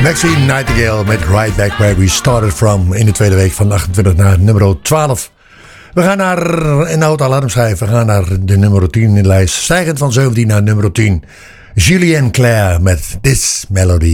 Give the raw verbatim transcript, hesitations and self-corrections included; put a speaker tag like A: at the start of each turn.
A: Maxine Nightingale met Right Back Where We Started From in de tweede week van achtentwintig naar nummer twaalf. We gaan naar een oud alarmschijf. We gaan naar de nummer tien in de lijst. Stijgend van zeventien naar nummer tien. Julien Clerc met This Melody.